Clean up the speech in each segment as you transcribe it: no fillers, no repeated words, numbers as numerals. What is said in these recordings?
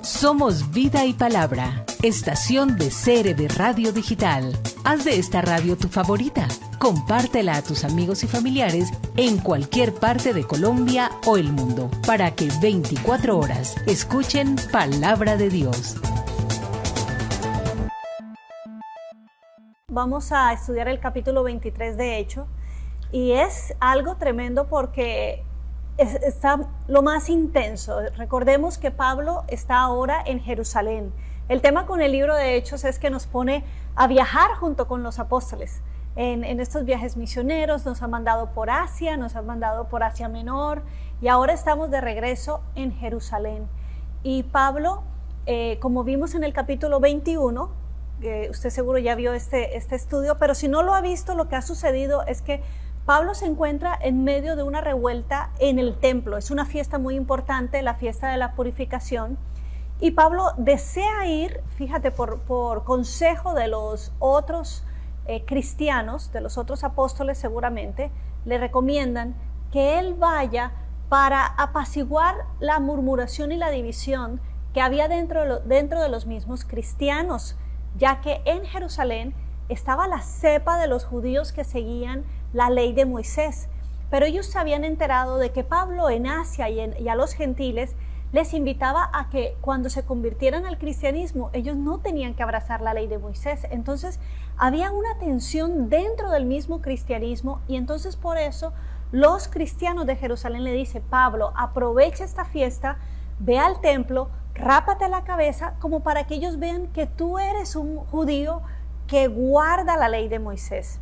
Somos Vida y Palabra, estación de CRB Radio Digital. Haz de esta radio tu favorita. Compártela a tus amigos y familiares en cualquier parte de Colombia o el mundo, para que 24 horas escuchen Palabra de Dios. Vamos a estudiar el capítulo 23 de Hechos, y es algo tremendo porque está lo más intenso. Recordemos que Pablo está ahora en Jerusalén. El tema con el libro de Hechos es que nos pone a viajar junto con los apóstoles. En estos viajes misioneros nos han mandado por Asia, nos han mandado por Asia Menor, y ahora estamos de regreso en Jerusalén. Y Pablo, como vimos en el capítulo 21, usted seguro ya vio este estudio, pero si no lo ha visto, lo que ha sucedido es que Pablo se encuentra en medio de una revuelta en el templo. Es una fiesta muy importante, la fiesta de la purificación, y Pablo desea ir, fíjate, por consejo de los otros cristianos, de los otros apóstoles seguramente, le recomiendan que él vaya para apaciguar la murmuración y la división que había dentro de los mismos cristianos, ya que en Jerusalén estaba la cepa de los judíos que seguían la ley de Moisés, pero ellos se habían enterado de que Pablo en Asia y a los gentiles les invitaba a que cuando se convirtieran al cristianismo ellos no tenían que abrazar la ley de Moisés. Entonces había una tensión dentro del mismo cristianismo, y entonces por eso los cristianos de Jerusalén le dicen: Pablo, aprovecha esta fiesta, ve al templo, rápate la cabeza, como para que ellos vean que tú eres un judío que guarda la ley de Moisés.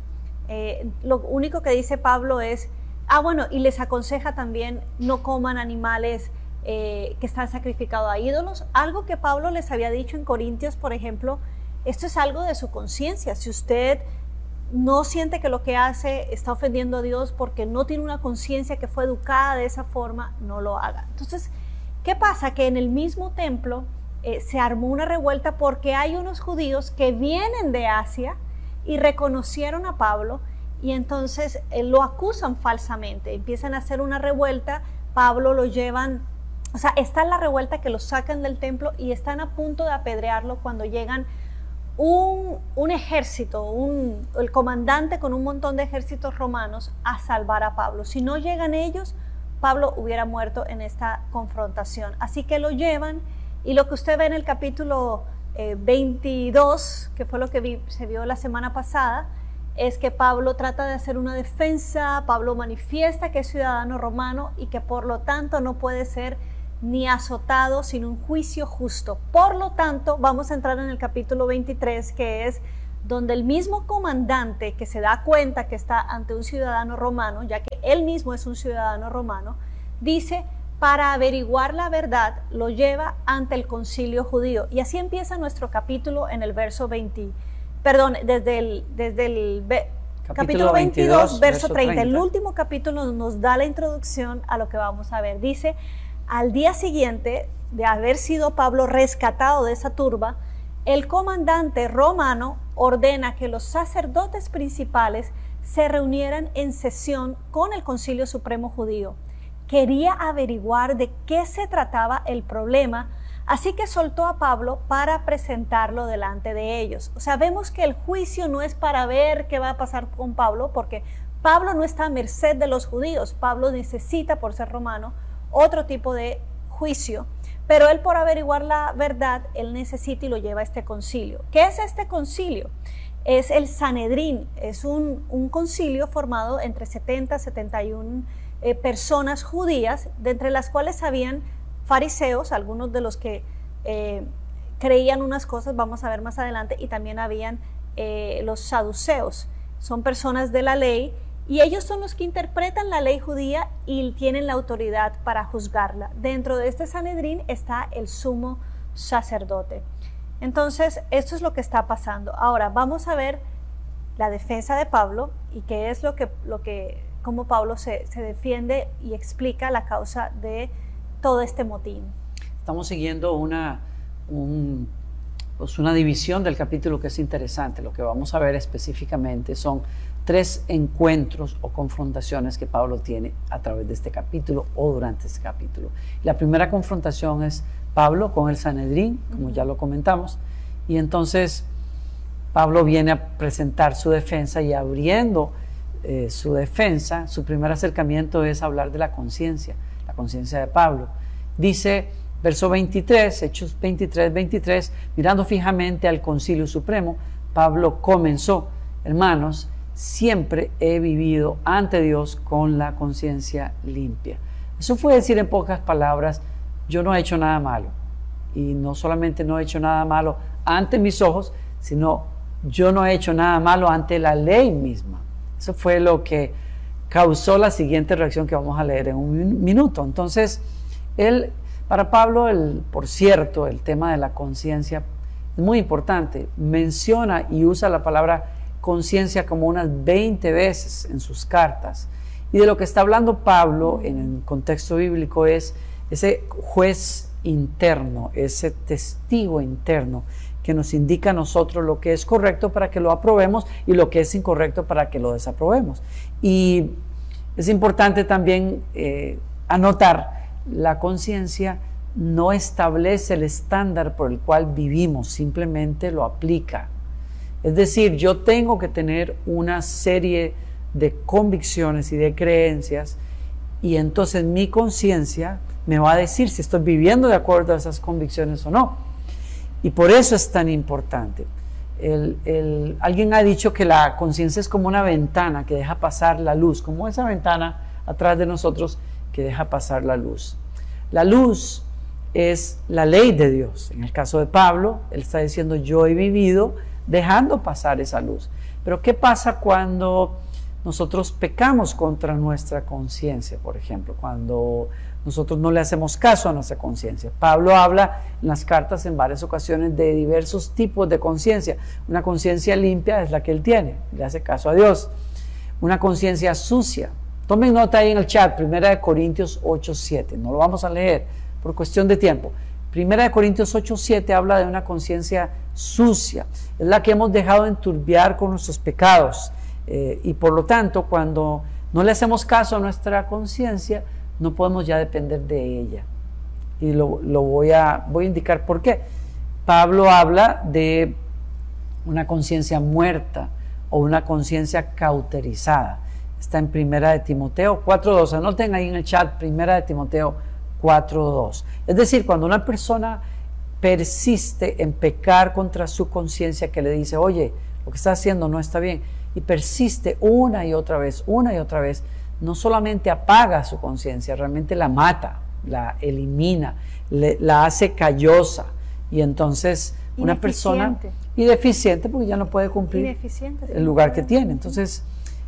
Lo único que dice Pablo es, y les aconseja también no coman animales que están sacrificados a ídolos, algo que Pablo les había dicho en Corintios, por ejemplo. Esto es algo de su conciencia. Si usted no siente que lo que hace está ofendiendo a Dios porque no tiene una conciencia que fue educada de esa forma, no lo haga. Entonces, ¿qué pasa? Que en el mismo templo se armó una revuelta porque hay unos judíos que vienen de Asia y reconocieron a Pablo, y entonces lo acusan falsamente. Empiezan a hacer una revuelta. Pablo lo llevan, está en la revuelta que lo sacan del templo y están a punto de apedrearlo cuando llegan un ejército, el comandante con un montón de ejércitos romanos a salvar a Pablo. Si no llegan ellos, Pablo hubiera muerto en esta confrontación. Así que lo llevan, y lo que usted ve en el capítulo 22, que fue lo que se vio la semana pasada, es que Pablo trata de hacer una defensa. Pablo manifiesta que es ciudadano romano y que por lo tanto no puede ser ni azotado sin un juicio justo. Por lo tanto, vamos a entrar en el capítulo 23, que es donde el mismo comandante, que se da cuenta que está ante un ciudadano romano, ya que él mismo es un ciudadano romano, dice: para averiguar la verdad, lo lleva ante el concilio judío. Y así empieza nuestro capítulo en el verso 20, desde el capítulo 22, verso 30. El último capítulo nos da la introducción a lo que vamos a ver. Dice: al día siguiente de haber sido Pablo rescatado de esa turba, el comandante romano ordena que los sacerdotes principales se reunieran en sesión con el Concilio Supremo Judío. Quería averiguar de qué se trataba el problema, así que soltó a Pablo para presentarlo delante de ellos. Vemos que el juicio no es para ver qué va a pasar con Pablo, porque Pablo no está a merced de los judíos. Pablo necesita, por ser romano, otro tipo de juicio, pero él, por averiguar la verdad, él necesita y lo lleva a este concilio. ¿Qué es este concilio? Es el Sanedrín. Es un concilio formado entre 71 personas judías, de entre las cuales habían fariseos, algunos de los que creían unas cosas, vamos a ver más adelante, y también habían los saduceos. Son personas de la ley, y ellos son los que interpretan la ley judía y tienen la autoridad para juzgarla. Dentro de este Sanedrín está el sumo sacerdote. Entonces, esto es lo que está pasando. Ahora, vamos a ver la defensa de Pablo y qué es cómo Pablo se defiende y explica la causa de todo este motín. Estamos siguiendo una división del capítulo que es interesante. Lo que vamos a ver específicamente son 3 encuentros o confrontaciones que Pablo tiene a través de este capítulo o durante este capítulo. La primera confrontación es Pablo con el Sanedrín, como ya lo comentamos, y entonces Pablo viene a presentar su defensa, y abriendo su defensa, su primer acercamiento es hablar de la conciencia de Pablo. Dice, verso 23, Hechos 23, 23, mirando fijamente al Concilio Supremo, Pablo comenzó: hermanos, siempre he vivido ante Dios con la conciencia limpia. Eso fue decir en pocas palabras, yo no he hecho nada malo. Y no solamente no he hecho nada malo ante mis ojos, sino yo no he hecho nada malo ante la ley misma. Eso fue lo que causó la siguiente reacción que vamos a leer en un minuto. Entonces, para Pablo, por cierto, el tema de la conciencia es muy importante. Menciona y usa la palabra conciencia como unas 20 veces en sus cartas. Y de lo que está hablando Pablo en el contexto bíblico es ese juez interno, ese testigo interno que nos indica a nosotros lo que es correcto para que lo aprobemos y lo que es incorrecto para que lo desaprobemos. Y es importante también anotar, la conciencia no establece el estándar por el cual vivimos, simplemente lo aplica. Es decir, yo tengo que tener una serie de convicciones y de creencias, y entonces mi conciencia me va a decir si estoy viviendo de acuerdo a esas convicciones o no. Y por eso es tan importante. Alguien ha dicho que la conciencia es como una ventana que deja pasar la luz, como esa ventana atrás de nosotros que deja pasar la luz. La luz es la ley de Dios. En el caso de Pablo, él está diciendo, yo he vivido dejando pasar esa luz. Pero ¿qué pasa cuando nosotros pecamos contra nuestra conciencia, por ejemplo? Cuando nosotros no le hacemos caso a nuestra conciencia. Pablo habla en las cartas en varias ocasiones de diversos tipos de conciencia. Una conciencia limpia es la que él tiene, le hace caso a Dios. Una conciencia sucia. Tomen nota ahí en el chat, 1 Corintios 8:7. No lo vamos a leer por cuestión de tiempo. 1 Corintios 8:7 habla de una conciencia sucia. Es la que hemos dejado enturbiar con nuestros pecados. Y por lo tanto, cuando no le hacemos caso a nuestra conciencia, no podemos ya depender de ella. Y voy a indicar por qué. Pablo habla de una conciencia muerta o una conciencia cauterizada. Está en 1 Timoteo 4:2. Anoten ahí en el chat 1 Timoteo 4:2. Es decir, cuando una persona persiste en pecar contra su conciencia, que le dice, oye, lo que está haciendo no está bien, y persiste una y otra vez, no solamente apaga su conciencia, realmente la mata, la elimina, la hace callosa, y entonces una persona deficiente porque ya no puede cumplir el lugar que tiene. Entonces,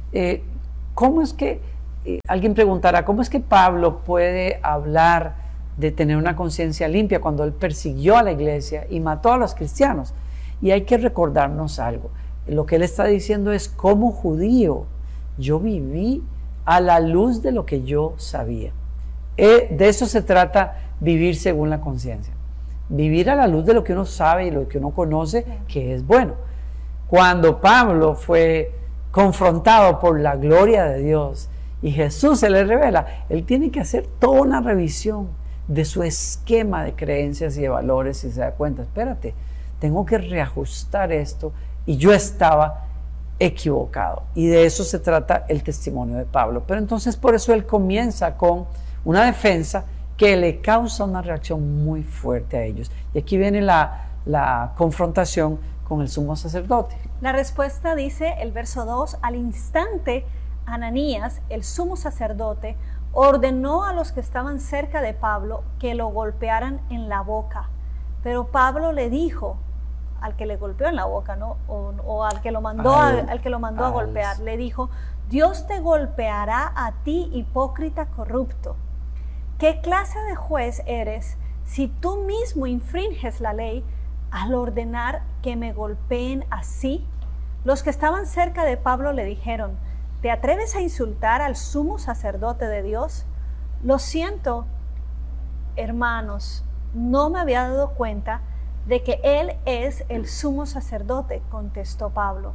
¿cómo es que, alguien preguntará, cómo es que Pablo puede hablar de tener una conciencia limpia cuando él persiguió a la iglesia y mató a los cristianos? Y hay que recordarnos algo. Lo que él está diciendo es, como judío, yo viví a la luz de lo que yo sabía. De eso se trata vivir según la conciencia. Vivir a la luz de lo que uno sabe y lo que uno conoce que es bueno. Cuando Pablo fue confrontado por la gloria de Dios y Jesús se le revela, él tiene que hacer toda una revisión de su esquema de creencias y de valores, y se da cuenta, espérate, tengo que reajustar esto, y yo estaba equivocado. Y de eso se trata el testimonio de Pablo. Pero entonces por eso él comienza con una defensa que le causa una reacción muy fuerte a ellos. Y aquí viene la confrontación con el sumo sacerdote. La respuesta dice el verso 2, al instante Ananías, el sumo sacerdote, ordenó a los que estaban cerca de Pablo que lo golpearan en la boca. Pero Pablo le dijo al que le golpeó en la boca, ¿no? o al que lo mandó, a golpear, le dijo, Dios te golpeará a ti, hipócrita corrupto. ¿Qué clase de juez eres si tú mismo infringes la ley al ordenar que me golpeen así? Los que estaban cerca de Pablo le dijeron, ¿te atreves a insultar al sumo sacerdote de Dios? Lo siento, hermanos, no me había dado cuenta de que él es el sumo sacerdote, contestó Pablo.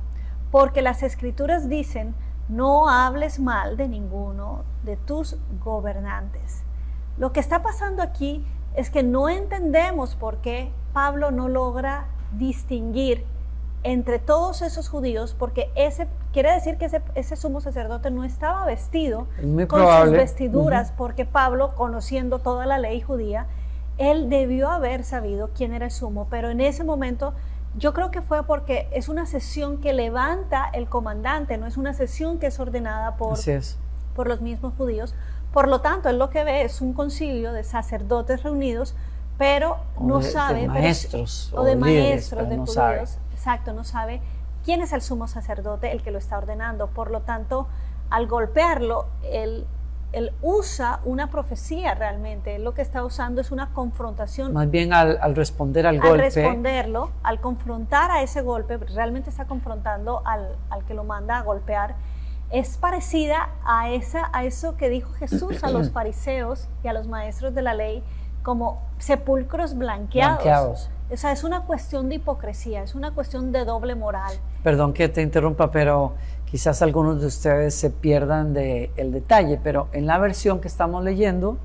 porque las Escrituras dicen, no hables mal de ninguno de tus gobernantes. Lo que está pasando aquí es que no entendemos por qué Pablo no logra distinguir entre todos esos judíos, porque quiere decir que ese sumo sacerdote no estaba vestido con sus vestiduras, porque Pablo, conociendo toda la ley judía, él debió haber sabido quién era el sumo, pero en ese momento yo creo que fue porque es una sesión que levanta el comandante, no es una sesión que es ordenada por los mismos judíos. Por lo tanto, él lo que ve es un concilio de sacerdotes reunidos, pero no sabe, de maestros o de maestros de judíos, exacto, no sabe quién es el sumo sacerdote, el que lo está ordenando. Por lo tanto, al golpearlo, él usa una profecía realmente. Él lo que está usando es una confrontación. Más bien al responder al golpe. Al responderlo, al confrontar a ese golpe, realmente está confrontando al que lo manda a golpear. Es parecida a eso que dijo Jesús a los fariseos y a los maestros de la ley, como sepulcros blanqueados. O sea, es una cuestión de hipocresía, es una cuestión de doble moral. Perdón que te interrumpa, pero quizás algunos de ustedes se pierdan del detalle, pero en la versión que estamos leyendo,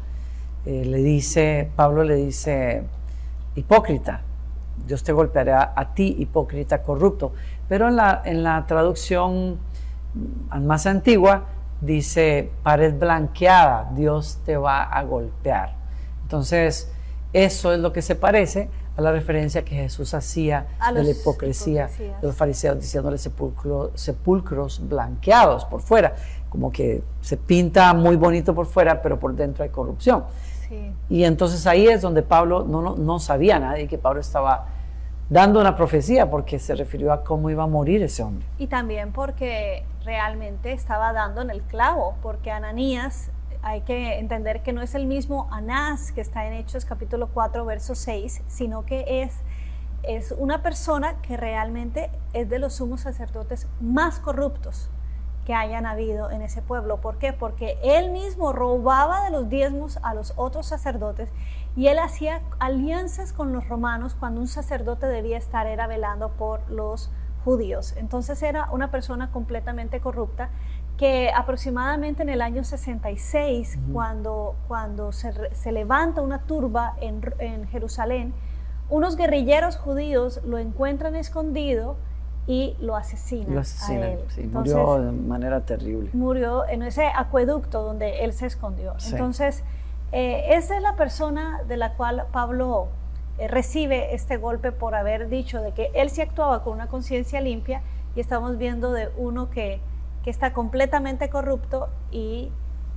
Pablo le dice, hipócrita, Dios te golpeará a ti, hipócrita corrupto. Pero en la traducción más antigua dice, pared blanqueada, Dios te va a golpear. Entonces, eso es lo que se parece a la referencia que Jesús hacía de la hipocresía de los fariseos, diciéndole sepulcros blanqueados por fuera, como que se pinta muy bonito por fuera, pero por dentro hay corrupción. Sí. Y entonces ahí es donde Pablo no sabía nadie que Pablo estaba dando una profecía, porque se refirió a cómo iba a morir ese hombre. Y también porque realmente estaba dando en el clavo, porque Ananías, hay que entender que no es el mismo Anás que está en Hechos capítulo 4 verso 6, sino que es una persona que realmente es de los sumos sacerdotes más corruptos que hayan habido en ese pueblo. ¿Por qué? Porque él mismo robaba de los diezmos a los otros sacerdotes, y él hacía alianzas con los romanos cuando un sacerdote debía estar velando por los judíos. Entonces era una persona completamente corrupta, que aproximadamente en el año 66, cuando se levanta una turba en Jerusalén, unos guerrilleros judíos lo encuentran escondido y lo asesinan. A él. Sí, entonces, murió de manera terrible. Murió en ese acueducto donde él se escondió. Sí. Entonces, esa es la persona de la cual Pablo recibe este golpe por haber dicho de que él sí actuaba con una conciencia limpia, y estamos viendo de uno que está completamente corrupto y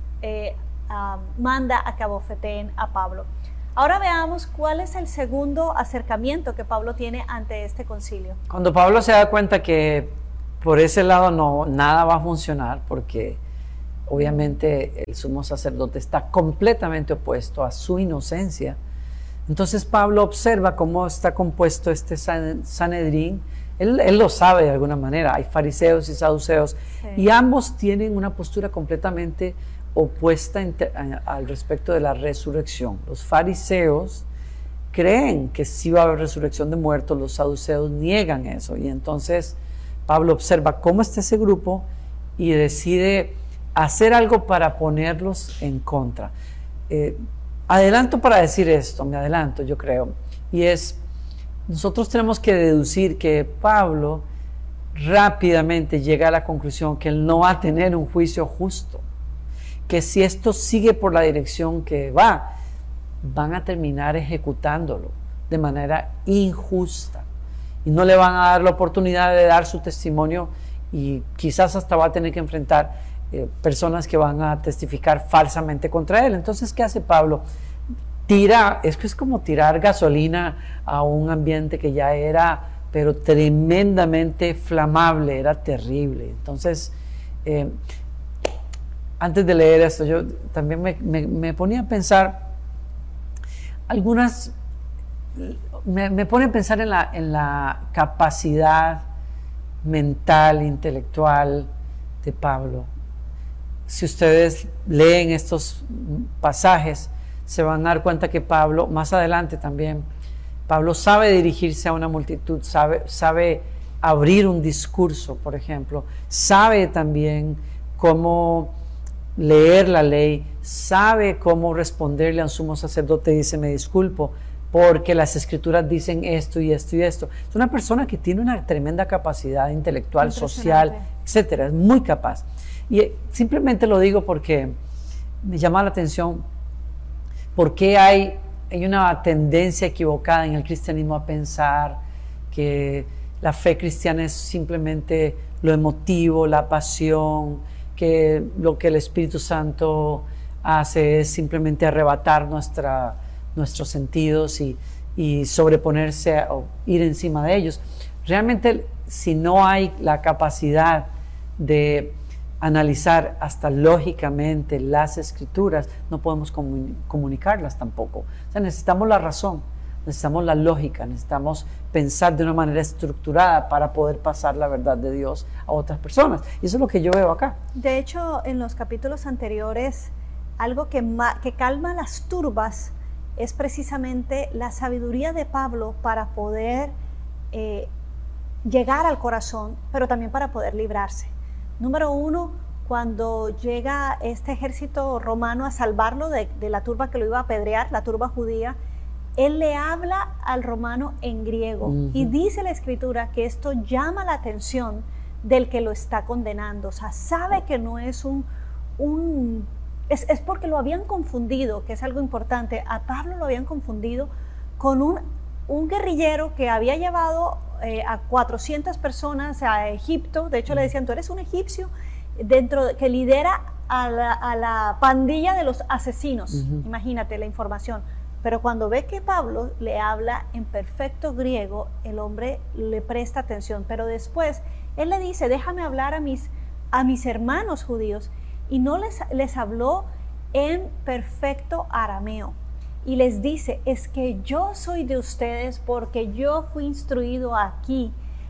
manda a que abofeteen a Pablo. Ahora veamos cuál es el segundo acercamiento que Pablo tiene ante este concilio. Cuando Pablo se da cuenta que por ese lado nada va a funcionar, porque obviamente el sumo sacerdote está completamente opuesto a su inocencia, entonces Pablo observa cómo está compuesto este Sanedrín. Él lo sabe de alguna manera, hay fariseos y saduceos, sí, y ambos tienen una postura completamente opuesta al respecto de la resurrección. Los fariseos creen que sí va a haber resurrección de muertos, los saduceos niegan eso, y entonces Pablo observa cómo está ese grupo y decide hacer algo para ponerlos en contra. Adelanto para decir esto, me adelanto yo creo, y es: nosotros tenemos que deducir que Pablo rápidamente llega a la conclusión que él no va a tener un juicio justo, que si esto sigue por la dirección que van a terminar ejecutándolo de manera injusta, y no le van a dar la oportunidad de dar su testimonio, y quizás hasta va a tener que enfrentar personas que van a testificar falsamente contra él. Entonces, ¿qué hace Pablo? Es como tirar gasolina a un ambiente que ya era, pero tremendamente flamable, era terrible. Entonces, antes de leer esto, yo también me ponía a pensar me pone a pensar en la capacidad mental, intelectual de Pablo. Si ustedes leen estos pasajes, se van a dar cuenta que Pablo, más adelante también, Pablo sabe dirigirse a una multitud, sabe abrir un discurso, por ejemplo, sabe también cómo leer la ley, sabe cómo responderle a un sumo sacerdote y dice, me disculpo, porque las escrituras dicen esto y esto y esto. Es una persona que tiene una tremenda capacidad intelectual, social, etcétera, es muy capaz. Y simplemente lo digo porque me llama la atención, porque hay una tendencia equivocada en el cristianismo a pensar que la fe cristiana es simplemente lo emotivo, la pasión, que lo que el Espíritu Santo hace es simplemente arrebatar nuestros sentidos y sobreponerse o ir encima de ellos. Realmente, si no hay la capacidad de analizar hasta lógicamente las escrituras, no podemos comunicarlas tampoco. O sea, necesitamos la razón, necesitamos la lógica, necesitamos pensar de una manera estructurada para poder pasar la verdad de Dios a otras personas. Y eso es lo que yo veo acá. De hecho, en los capítulos anteriores, algo que calma las turbas es precisamente la sabiduría de Pablo para poder llegar al corazón, pero también para poder librarse. Número uno, cuando llega este ejército romano a salvarlo de la turba que lo iba a apedrear, la turba judía, él le habla al romano en griego. Y dice la escritura que esto llama la atención del que lo está condenando. O sea, sabe que no es es porque lo habían confundido, que es algo importante. A Pablo lo habían confundido con un guerrillero que había llevado a 400 personas a Egipto. De hecho, le decían, tú eres un egipcio que lidera a la pandilla de los asesinos. Imagínate la información. Pero cuando ve que Pablo le habla en perfecto griego, el hombre le presta atención. Pero después él le dice, déjame hablar a mis hermanos judíos. Y no les habló en perfecto arameo. Y les dice, es que yo soy de ustedes porque yo fui instruido aquí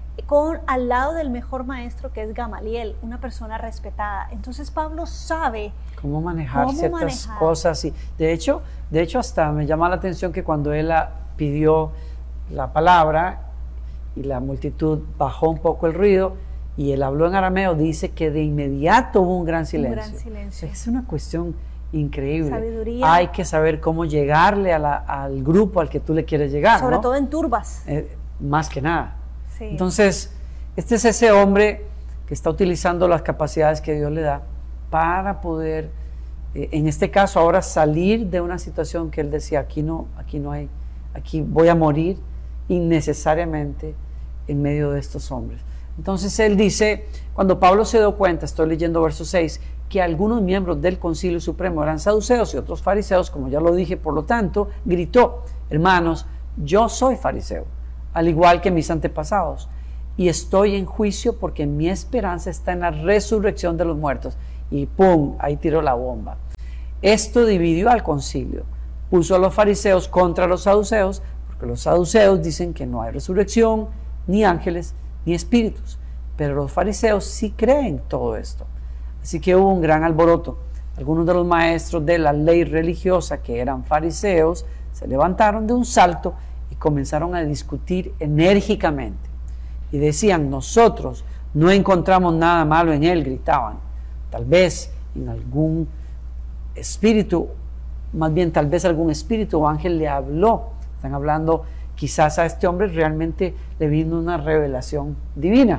al lado del mejor maestro, que es Gamaliel, una persona respetada. Entonces Pablo sabe cómo manejar ciertas cosas. Y de hecho hasta me llama la atención que cuando él pidió la palabra y la multitud bajó un poco el ruido y él habló en arameo, dice que de inmediato hubo un gran silencio. Un gran silencio. Es una cuestión increíble. Sabiduría. Hay que saber cómo llegarle al grupo al que tú le quieres llegar. Sobre ¿no? todo en turbas. Más que nada. Sí. Entonces, este es ese hombre que está utilizando las capacidades que Dios le da para poder, en este caso ahora, salir de una situación que él decía, aquí no hay, aquí voy a morir innecesariamente en medio de estos hombres. Entonces él dice, cuando Pablo se dio cuenta, estoy leyendo verso 6, que algunos miembros del Concilio Supremo eran saduceos y otros fariseos, como ya lo dije, por lo tanto, gritó, hermanos, yo soy fariseo, al igual que mis antepasados, y estoy en juicio porque mi esperanza está en la resurrección de los muertos. Y ¡pum!, ahí tiró la bomba. Esto dividió al concilio, puso a los fariseos contra los saduceos, porque los saduceos dicen que no hay resurrección, ni ángeles, ni espíritus, pero los fariseos sí creen todo esto. Así que hubo un gran alboroto. Algunos de los maestros de la ley religiosa, que eran fariseos, se levantaron de un salto y comenzaron a discutir enérgicamente. Y decían, nosotros no encontramos nada malo en él, gritaban. Tal vez en algún espíritu, más bien tal vez algún espíritu o ángel le habló. Están hablando, quizás a este hombre realmente le vino una revelación divina.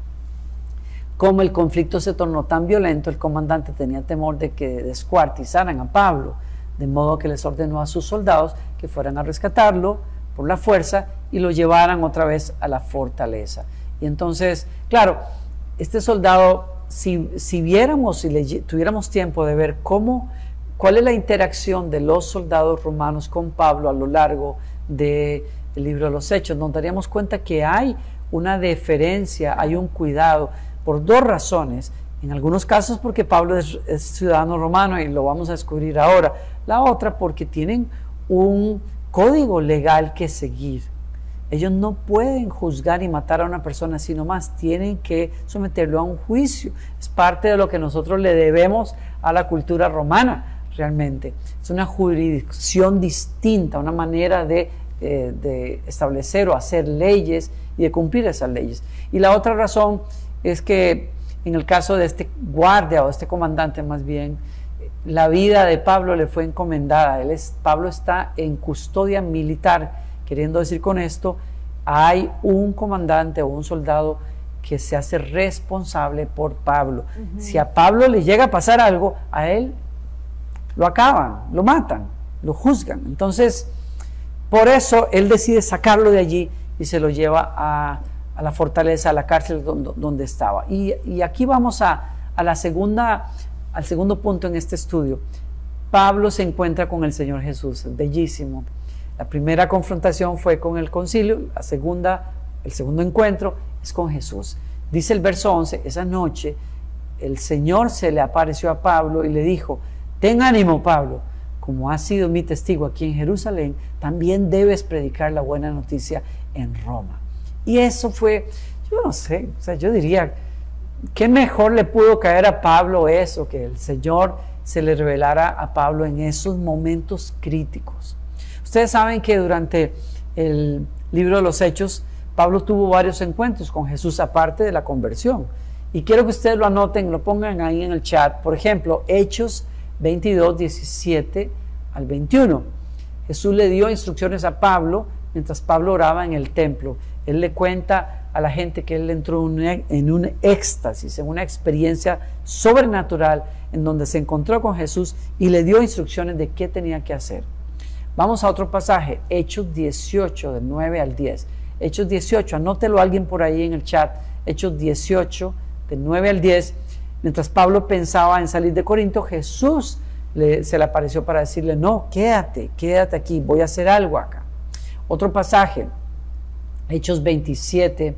Como el conflicto se tornó tan violento, el comandante tenía temor de que descuartizaran a Pablo, de modo que les ordenó a sus soldados que fueran a rescatarlo por la fuerza y lo llevaran otra vez a la fortaleza. Y entonces, claro, este soldado, si viéramos, si tuviéramos tiempo de ver cuál es la interacción de los soldados romanos con Pablo a lo largo del libro de los Hechos, nos daríamos cuenta que hay una deferencia, hay un cuidado, por dos razones. En algunos casos porque Pablo es ciudadano romano y lo vamos a descubrir ahora. La otra porque tienen un código legal que seguir. Ellos no pueden juzgar y matar a una persona, sino más tienen que someterlo a un juicio. Es parte de lo que nosotros le debemos a la cultura romana realmente. Es una jurisdicción distinta, una manera de de establecer o hacer leyes y de cumplir esas leyes. Y la otra razón es que en el caso de este guardia o este comandante más bien, la vida de Pablo le fue encomendada. Pablo está en custodia militar, queriendo decir con esto, hay un comandante o un soldado que se hace responsable por Pablo. Si a Pablo le llega a pasar algo, a él lo acaban, lo matan, lo juzgan. Entonces, por eso él decide sacarlo de allí y se lo lleva a la fortaleza, a la cárcel donde estaba. Y aquí vamos al segundo punto en este estudio. Pablo se encuentra con el Señor Jesús, bellísimo. La primera confrontación fue con el concilio, el segundo encuentro es con Jesús. Dice el verso 11, esa noche el Señor se le apareció a Pablo y le dijo, ten ánimo, Pablo, como has sido mi testigo aquí en Jerusalén, también debes predicar la buena noticia en Roma. Y eso fue, yo no sé, o sea, yo diría, ¿qué mejor le pudo caer a Pablo eso, que el Señor se le revelara a Pablo en esos momentos críticos? Ustedes saben que durante el libro de los Hechos, Pablo tuvo varios encuentros con Jesús aparte de la conversión. Y quiero que ustedes lo anoten, lo pongan ahí en el chat. Por ejemplo, Hechos 22, 17 al 21. Jesús le dio instrucciones a Pablo mientras Pablo oraba en el templo. Él le cuenta a la gente que él entró en un éxtasis, en una experiencia sobrenatural en donde se encontró con Jesús y le dio instrucciones de qué tenía que hacer. Vamos a otro pasaje, Hechos 18, del 9 al 10. Hechos 18, anótelo alguien por ahí en el chat. Hechos 18, del 9 al 10. Mientras Pablo pensaba en salir de Corinto, Jesús se le apareció para decirle, no, quédate aquí, voy a hacer algo acá. Otro pasaje, Hechos 27,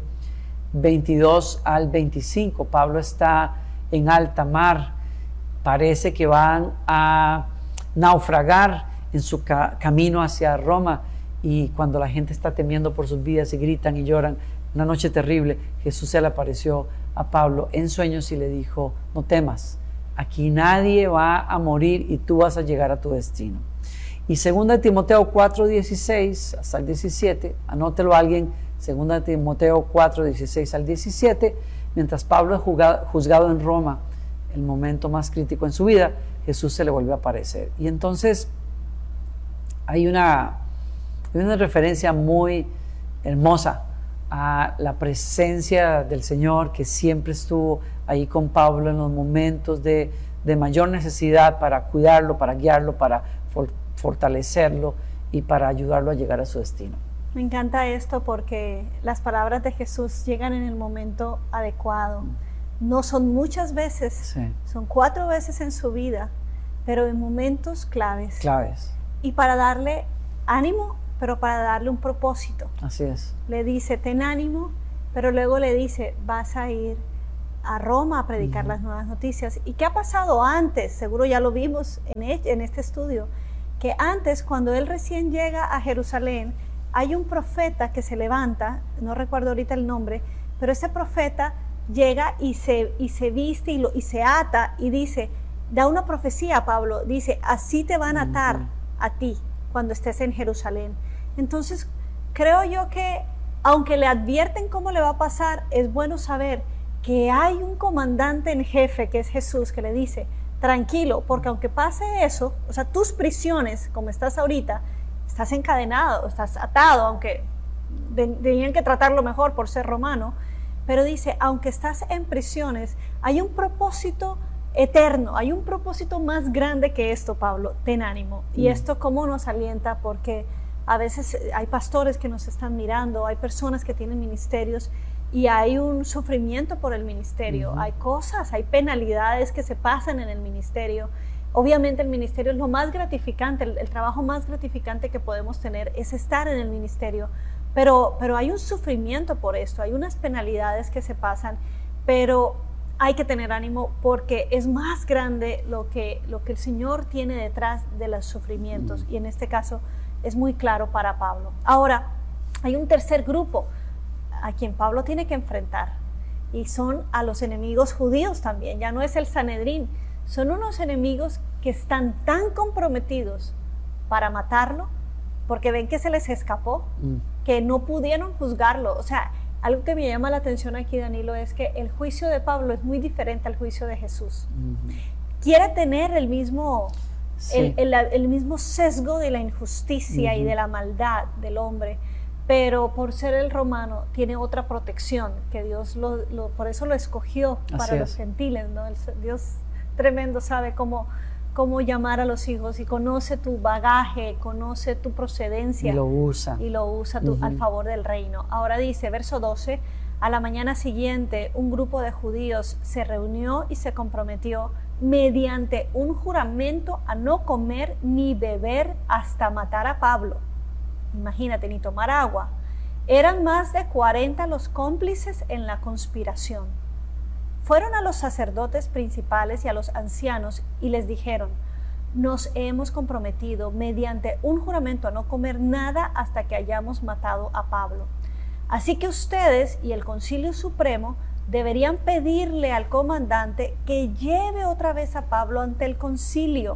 22 al 25. Pablo está en alta mar, parece que van a naufragar en su camino hacia Roma, y cuando la gente está temiendo por sus vidas y gritan y lloran, una noche terrible, Jesús se le apareció a Pablo en sueños y le dijo, no temas, aquí nadie va a morir y tú vas a llegar a tu destino. Y 2 Timoteo 4, 16 hasta el 17, anótelo alguien, 2 Timoteo 4, 16 al 17, mientras Pablo es juzgado en Roma, el momento más crítico en su vida, Jesús se le volvió a aparecer. Y entonces hay una referencia muy hermosa a la presencia del Señor, que siempre estuvo ahí con Pablo en los momentos de mayor necesidad, para cuidarlo, para guiarlo, para fortalecerlo y para ayudarlo a llegar a su destino. Me encanta esto porque las palabras de Jesús llegan en el momento adecuado. No son muchas veces, sí. Son 4 veces en su vida, pero en momentos claves. Y para darle ánimo, pero para darle un propósito. Así es. Le dice, ten ánimo, pero luego le dice, vas a ir a Roma a predicar las nuevas noticias. ¿Y qué ha pasado antes? Seguro ya lo vimos en este estudio, que antes, cuando él recién llega a Jerusalén, hay un profeta que se levanta, no recuerdo ahorita el nombre, pero ese profeta llega y se viste y se ata y dice, da una profecía a Pablo, dice, así te van a atar a ti cuando estés en Jerusalén. Entonces, creo yo que, aunque le advierten cómo le va a pasar, es bueno saber que hay un comandante en jefe, que es Jesús, que le dice, tranquilo, porque aunque pase eso, o sea, tus prisiones, como estás ahorita, estás encadenado, estás atado, aunque tenían que tratarlo mejor por ser romano, pero dice, aunque estás en prisiones, hay un propósito eterno, hay un propósito más grande que esto, Pablo, ten ánimo. Y esto cómo nos alienta, porque a veces hay pastores que nos están mirando, hay personas que tienen ministerios y hay un sufrimiento por el ministerio, hay cosas, hay penalidades que se pasan en el ministerio. Obviamente el ministerio es lo más gratificante, el trabajo más gratificante que podemos tener es estar en el ministerio, pero hay un sufrimiento por esto, hay unas penalidades que se pasan, pero hay que tener ánimo porque es más grande lo que el Señor tiene detrás de los sufrimientos, y en este caso es muy claro para Pablo. Ahora, hay un tercer grupo a quien Pablo tiene que enfrentar, y son a los enemigos judíos también. Ya no es el Sanedrín, son unos enemigos que están tan comprometidos para matarlo porque ven que se les escapó, que no pudieron juzgarlo. O sea, algo que me llama la atención aquí, Danilo, es que el juicio de Pablo es muy diferente al juicio de Jesús. Quiere tener el mismo, el mismo sesgo de la injusticia y de la maldad del hombre, pero por ser el romano tiene otra protección, que Dios por eso lo escogió para los gentiles, ¿no? Dios tremendo sabe cómo llamar a los hijos y conoce tu bagaje, conoce tu procedencia. Y lo usa. Al favor del reino. Ahora dice, verso 12, a la mañana siguiente un grupo de judíos se reunió y se comprometió mediante un juramento a no comer ni beber hasta matar a Pablo. Imagínate, ni tomar agua. Eran más de 40 los cómplices en la conspiración. Fueron a los sacerdotes principales y a los ancianos y les dijeron, nos hemos comprometido mediante un juramento a no comer nada hasta que hayamos matado a Pablo. Así que ustedes y el Concilio Supremo deberían pedirle al comandante que lleve otra vez a Pablo ante el concilio.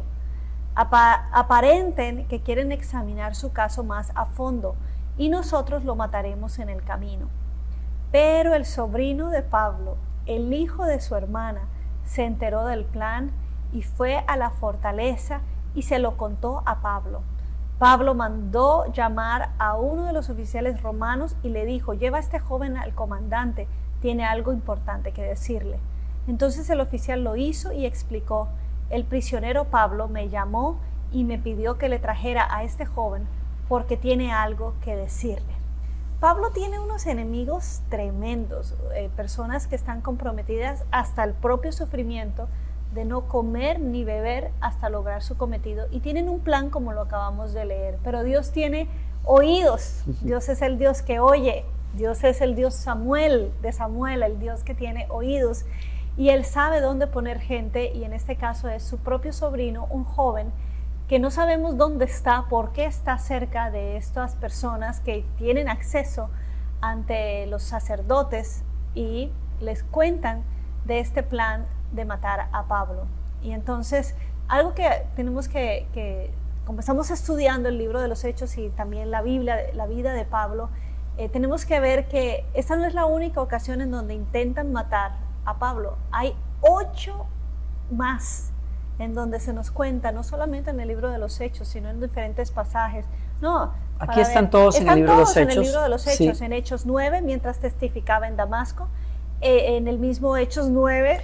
Aparenten que quieren examinar su caso más a fondo y nosotros lo mataremos en el camino. Pero el sobrino de Pablo, el hijo de su hermana, se enteró del plan y fue a la fortaleza y se lo contó a Pablo. Pablo mandó llamar a uno de los oficiales romanos y le dijo, lleva a este joven al comandante, tiene algo importante que decirle. Entonces el oficial lo hizo y explicó, el prisionero Pablo me llamó y me pidió que le trajera a este joven porque tiene algo que decirle. Pablo tiene unos enemigos tremendos, personas que están comprometidas hasta el propio sufrimiento de no comer ni beber hasta lograr su cometido, y tienen un plan como lo acabamos de leer, pero Dios tiene oídos, Dios es el Dios que oye, Dios es el Dios de Samuel, el Dios que tiene oídos, y Él sabe dónde poner gente, y en este caso es su propio sobrino, un joven que no sabemos dónde está, por qué está cerca de estas personas que tienen acceso ante los sacerdotes y les cuentan de este plan de matar a Pablo. Y entonces, algo que tenemos que como estamos estudiando el libro de los Hechos y también la Biblia, la vida de Pablo, tenemos que ver que esta no es la única ocasión en donde intentan matar a Pablo. Hay 8 más en donde se nos cuenta, no solamente en el libro de los Hechos, sino en diferentes pasajes. No, aquí están todos en el libro de los Hechos. En el libro de los Hechos, sí. En Hechos 9, mientras testificaba en Damasco, en el mismo Hechos 9.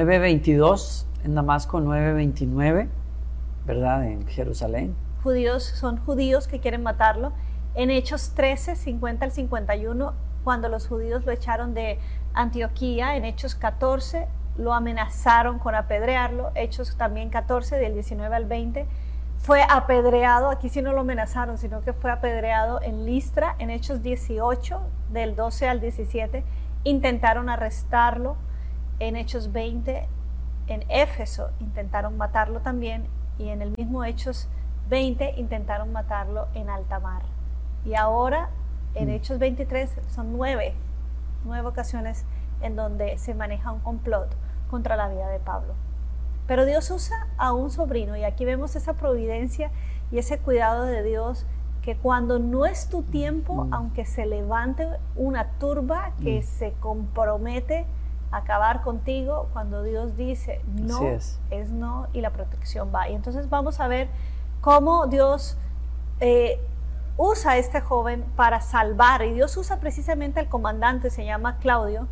9:22, en Damasco 9:29, ¿verdad? En Jerusalén. Son judíos que quieren matarlo. En Hechos 13, 50 al 51, cuando los judíos lo echaron de Antioquía. En Hechos 14, lo amenazaron con apedrearlo. Hechos también 14, del 19 al 20, fue apedreado. Aquí sí no lo amenazaron, sino que fue apedreado en Listra. En Hechos 18, del 12 al 17, intentaron arrestarlo. En Hechos 20, en Éfeso, intentaron matarlo también. Y en el mismo Hechos 20, intentaron matarlo en alta mar. Y ahora, en Hechos 23, son 9 ocasiones en donde se maneja un complot contra la vida de Pablo. Pero Dios usa a un sobrino, y aquí vemos esa providencia y ese cuidado de Dios, que cuando no es tu tiempo, aunque se levante una turba que se compromete a acabar contigo, cuando Dios dice no, es no, y la protección va. Y entonces vamos a ver cómo Dios usa a este joven para salvar, y Dios usa precisamente al comandante, se llama Claudio,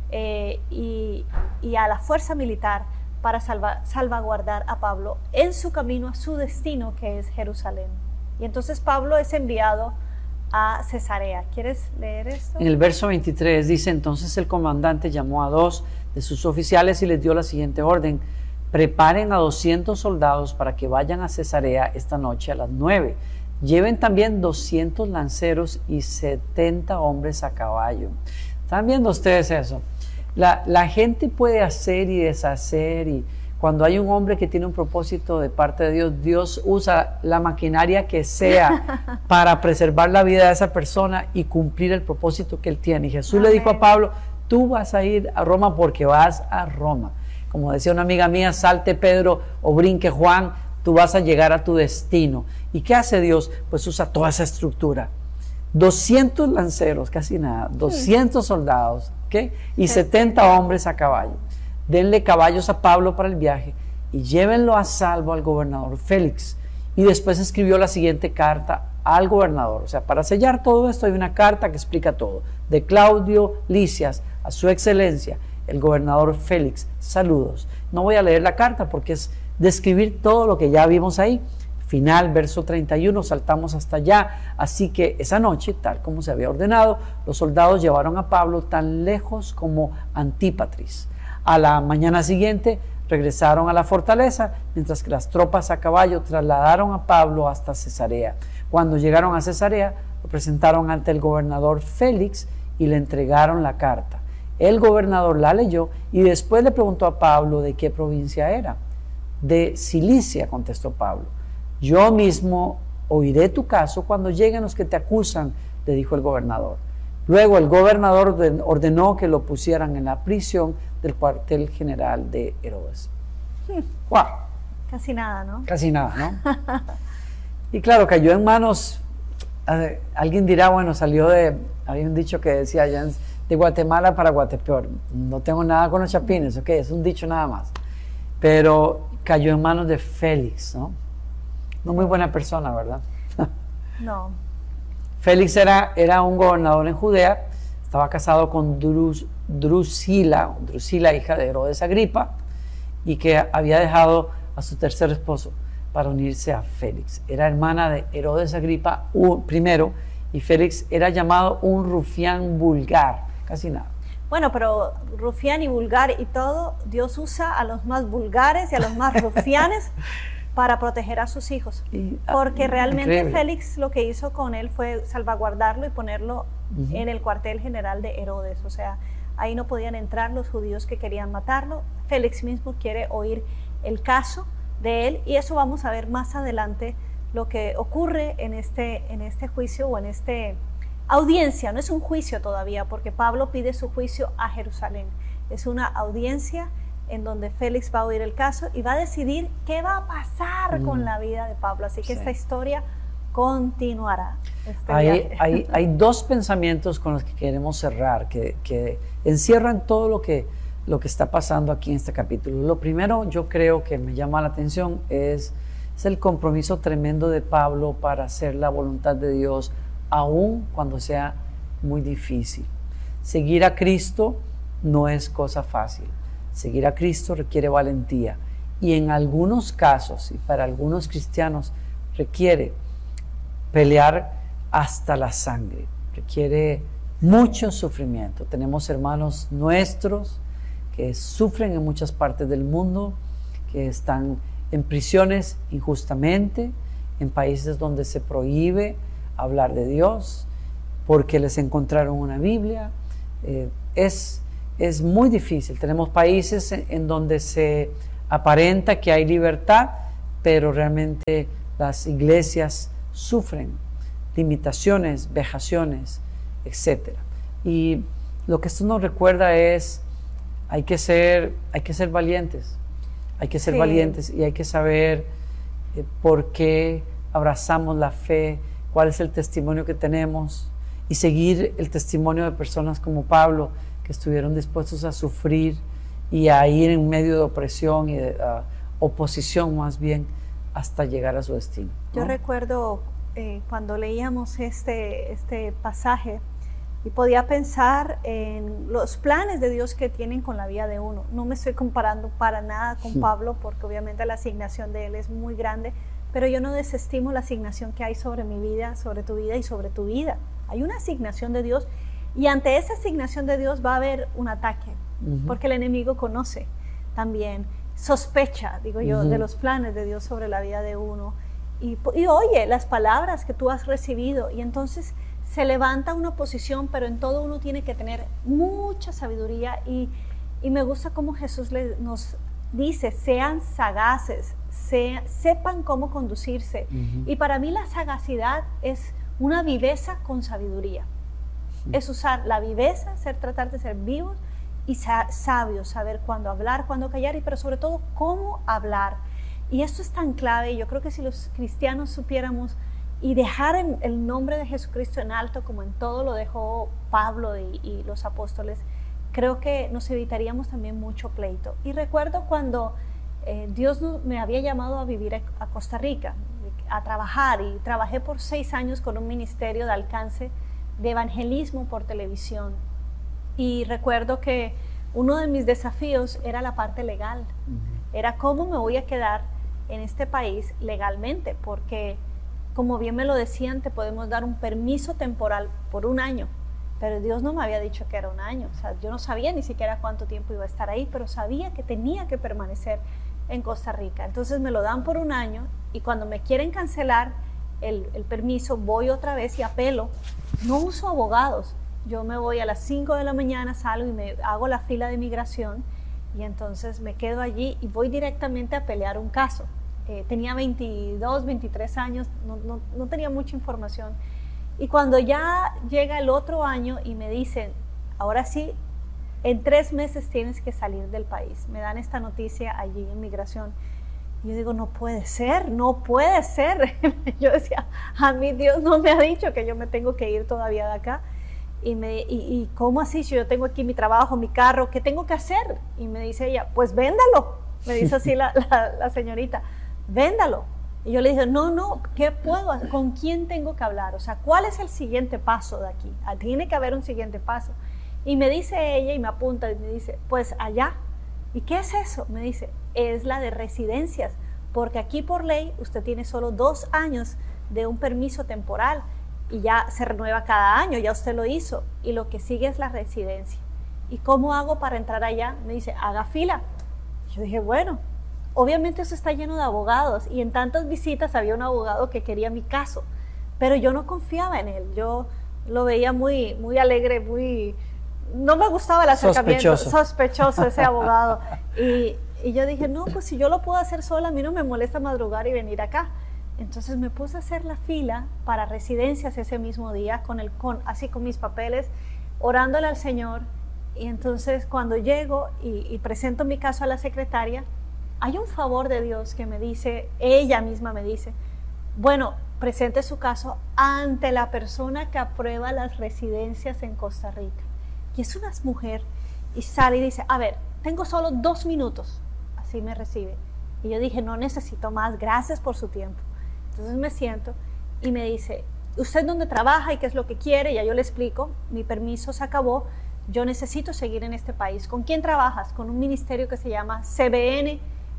y a la fuerza militar para salvaguardar a Pablo en su camino a su destino, que es Jerusalén. Y entonces Pablo es enviado a Cesarea. ¿Quieres leer esto? En el verso 23 dice, entonces el comandante llamó a 2 de sus oficiales y les dio la siguiente orden: preparen a 200 soldados para que vayan a Cesarea esta noche a las 9. Lleven también 200 lanceros y 70 hombres a caballo. ¿Están viendo ustedes eso? La gente puede hacer y deshacer, y cuando hay un hombre que tiene un propósito de parte de Dios, Dios usa la maquinaria que sea para preservar la vida de esa persona y cumplir el propósito que Él tiene. Y Jesús le dijo a Pablo, tú vas a ir a Roma porque vas a Roma. Como decía una amiga mía, salte Pedro o brinque Juan, tú vas a llegar a tu destino. ¿Y qué hace Dios? Pues usa toda esa estructura. 200 lanceros, casi nada, 200 soldados, ¿ok? Y 70 hombres a caballo. Denle caballos a Pablo para el viaje y llévenlo a salvo al gobernador Félix. Y después escribió la siguiente carta al gobernador. O sea, para sellar todo esto hay una carta que explica todo. De Claudio Lisias a su excelencia, el gobernador Félix, saludos. No voy a leer la carta porque es describir todo lo que ya vimos ahí. Final, verso 31, saltamos hasta allá. Así que esa noche, tal como se había ordenado, los soldados llevaron a Pablo tan lejos como Antípatris. A la mañana siguiente regresaron a la fortaleza, mientras que las tropas a caballo trasladaron a Pablo hasta Cesarea. Cuando llegaron a Cesarea, lo presentaron ante el gobernador Félix y le entregaron la carta. El gobernador la leyó y después le preguntó a Pablo de qué provincia era. De Cilicia, contestó Pablo. Yo mismo oiré tu caso cuando lleguen los que te acusan, le dijo el gobernador. Luego el gobernador ordenó que lo pusieran en la prisión del cuartel general de Herodes. ¡Wow! Casi nada, ¿no? Casi nada, ¿no? Y claro, cayó en manos, alguien dirá, bueno, salió había un dicho que decía allá de Guatemala para Guatepeor. No tengo nada con los chapines, ok, es un dicho nada más. Pero cayó en manos de Félix, ¿no? No muy buena persona, ¿verdad? No. Félix era un gobernador en Judea, estaba casado con Drusila, hija de Herodes Agripa, y que había dejado a su tercer esposo para unirse a Félix. Era hermana de Herodes Agripa I, y Félix era llamado un rufián vulgar, casi nada. Bueno, pero rufián y vulgar y todo, Dios usa a los más vulgares y a los más rufianes para proteger a sus hijos, porque realmente increíble. Félix lo que hizo con él fue salvaguardarlo y ponerlo en el cuartel general de Herodes, o sea, ahí no podían entrar los judíos que querían matarlo. Félix mismo quiere oír el caso de él y eso vamos a ver más adelante lo que ocurre en este juicio o en esta audiencia. No es un juicio todavía porque Pablo pide su juicio a Jerusalén, es una audiencia en donde Félix va a oír el caso y va a decidir qué va a pasar con la vida de Pablo. Así que esta historia continuará. Hay dos pensamientos con los que queremos cerrar, que encierran todo lo que está pasando aquí en este capítulo. Lo primero, yo creo que me llama la atención, es el compromiso tremendo de Pablo para hacer la voluntad de Dios, aun cuando sea muy difícil. Seguir a Cristo no es cosa fácil. Seguir a Cristo requiere valentía y en algunos casos y para algunos cristianos requiere pelear hasta la sangre, requiere mucho sufrimiento. Tenemos hermanos nuestros que sufren en muchas partes del mundo, que están en prisiones injustamente, en países donde se prohíbe hablar de Dios porque les encontraron una Biblia. Es muy difícil. Tenemos países en donde se aparenta que hay libertad, pero realmente las iglesias sufren limitaciones, vejaciones, etc. Y lo que esto nos recuerda es hay que ser valientes, hay que ser valientes y hay que saber por qué abrazamos la fe, cuál es el testimonio que tenemos y seguir el testimonio de personas como Pablo, que estuvieron dispuestos a sufrir y a ir en medio de opresión y de oposición más bien hasta llegar a su destino, ¿no? Yo recuerdo cuando leíamos este pasaje y podía pensar en los planes de Dios que tienen con la vida de uno. No me estoy comparando para nada con Pablo porque obviamente la asignación de él es muy grande, pero yo no desestimo la asignación que hay sobre mi vida, sobre tu vida y sobre tu vida. Hay una asignación de Dios. Y ante esa asignación de Dios va a haber un ataque, porque el enemigo conoce también, sospecha, digo yo, de los planes de Dios sobre la vida de uno. Y oye las palabras que tú has recibido y entonces se levanta una oposición, pero en todo uno tiene que tener mucha sabiduría y me gusta cómo Jesús nos dice, sean sagaces, sepan cómo conducirse. Y para mí la sagacidad es una viveza con sabiduría. Es usar la viveza, tratar de ser vivos y sabios, saber cuándo hablar, cuándo callar, pero sobre todo cómo hablar. Y esto es tan clave, yo creo que si los cristianos supiéramos y dejar el nombre de Jesucristo en alto, como en todo lo dejó Pablo y los apóstoles, creo que nos evitaríamos también mucho pleito. Y recuerdo cuando Dios me había llamado a vivir a Costa Rica, a trabajar, y trabajé por 6 años con un ministerio de alcance de evangelismo por televisión. Y recuerdo que uno de mis desafíos era la parte legal. Era cómo me voy a quedar en este país legalmente, porque como bien me lo decían, te podemos dar un permiso temporal por 1 año, pero Dios no me había dicho que era 1 año. O sea, yo no sabía ni siquiera cuánto tiempo iba a estar ahí, pero sabía que tenía que permanecer en Costa Rica. Entonces me lo dan por 1 año, y cuando me quieren cancelar el permiso, voy otra vez y apelo. No uso abogados. Yo me voy a las 5 de la mañana, salgo y me hago la fila de migración, y entonces me quedo allí y voy directamente a pelear un caso. Tenía 22, 23 años, no tenía mucha información. Y cuando ya llega el otro año y me dicen, ahora sí, en 3 meses tienes que salir del país, me dan esta noticia allí en migración. Y yo digo, no puede ser, no puede ser. Yo decía, a mí Dios no me ha dicho que yo me tengo que ir todavía de acá. Y ¿cómo así? Si yo tengo aquí mi trabajo, mi carro, ¿qué tengo que hacer? Y me dice ella, pues véndalo. Me dice así la señorita, véndalo. Y yo le dije, no, ¿qué puedo hacer? ¿Con quién tengo que hablar? O sea, ¿cuál es el siguiente paso de aquí? Tiene que haber un siguiente paso. Y me dice ella, y me apunta y me dice, pues allá. ¿Y qué es eso? Me dice, es la de residencias, porque aquí por ley usted tiene solo 2 años de un permiso temporal, y ya se renueva cada año, ya usted lo hizo, y lo que sigue es la residencia. ¿Y cómo hago para entrar allá? Me dice, haga fila. Yo dije, bueno, obviamente eso está lleno de abogados, y en tantas visitas había un abogado que quería mi caso, pero yo no confiaba en él. Yo lo veía muy, muy alegre, no me gustaba el acercamiento, sospechoso ese abogado. Y yo dije, no, pues si yo lo puedo hacer sola, a mí no me molesta madrugar y venir acá. Entonces me puse a hacer la fila para residencias ese mismo día, así con mis papeles, orándole al Señor. Y entonces cuando llego y presento mi caso a la secretaria, hay un favor de Dios que me dice, ella misma me dice, bueno, presente su caso ante la persona que aprueba las residencias en Costa Rica. Y es una mujer, y sale y dice, a ver, tengo solo 2 minutos. Así me recibe. Y yo dije, no necesito más, gracias por su tiempo. Entonces me siento y me dice, ¿usted dónde trabaja y qué es lo que quiere? Ya yo le explico, mi permiso se acabó, yo necesito seguir en este país. ¿Con quién trabajas? Con un ministerio que se llama CBN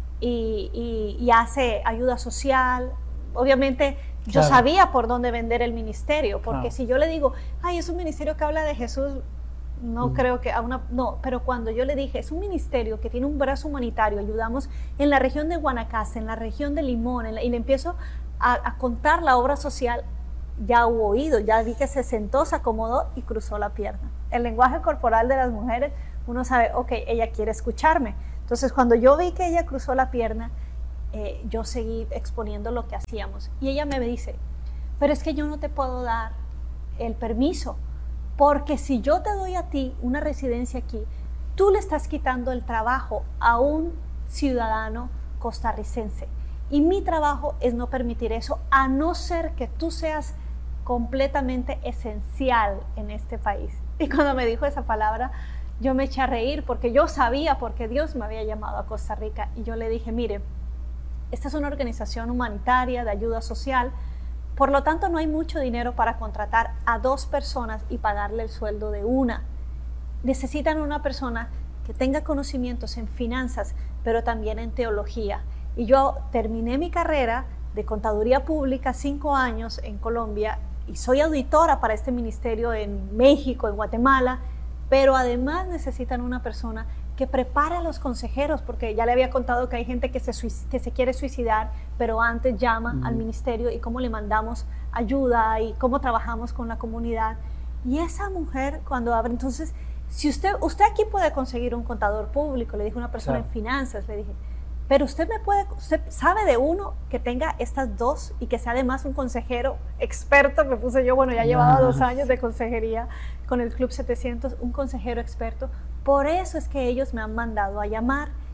y hace ayuda social. Obviamente yo sabía por dónde vender el ministerio, porque si yo le digo, ay, es un ministerio que habla de Jesús, no creo que no, pero cuando yo le dije, es un ministerio que tiene un brazo humanitario, ayudamos en la región de Guanacaste, en la región de Limón, y le empiezo a contar la obra social, ya hubo oído, ya vi que se sentó, se acomodó y cruzó la pierna. El lenguaje corporal de las mujeres, uno sabe, ok, ella quiere escucharme. Entonces cuando yo vi que ella cruzó la pierna, yo seguí exponiendo lo que hacíamos. Y ella me dice, pero es que yo no te puedo dar el permiso, porque si yo te doy a ti una residencia aquí, tú le estás quitando el trabajo a un ciudadano costarricense. Y mi trabajo es no permitir eso, a no ser que tú seas completamente esencial en este país. Y cuando me dijo esa palabra, yo me eché a reír, porque yo sabía por qué Dios me había llamado a Costa Rica. Y yo le dije, mire, esta es una organización humanitaria de ayuda social, por lo tanto no hay mucho dinero para contratar a 2 personas y pagarle el sueldo de una. Necesitan una persona que tenga conocimientos en finanzas, pero también en teología. Y yo terminé mi carrera de contaduría pública, 5 años en Colombia, y soy auditora para este ministerio en México, en Guatemala, pero además necesitan una persona que prepare a los consejeros, porque ya le había contado que hay gente que se quiere suicidar, pero antes llama al ministerio, y cómo le mandamos ayuda y cómo trabajamos con la comunidad. Y esa mujer cuando abre, entonces, si usted aquí puede conseguir un contador público, le dije a una persona en finanzas, le dije, pero usted sabe de uno que tenga estas 2 y que sea además un consejero experto. Me puse yo, bueno, ya llevaba 2 años de consejería con el Club 700, un consejero experto. Por eso es que ellos me han mandado a llamar.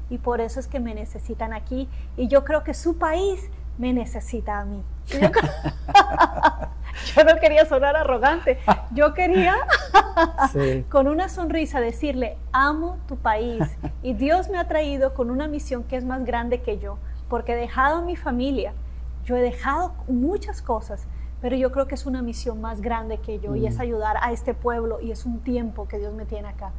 y por eso es que me necesitan aquí, y yo creo que su país me necesita a mí. Yo no quería sonar arrogante, yo quería sí, con una sonrisa decirle, amo tu país, y Dios me ha traído con una misión que es más grande que yo, porque he dejado a mi familia, yo he dejado muchas cosas, pero yo creo que es una misión más grande que yo, y es ayudar a este pueblo, y es un tiempo que Dios me tiene acá.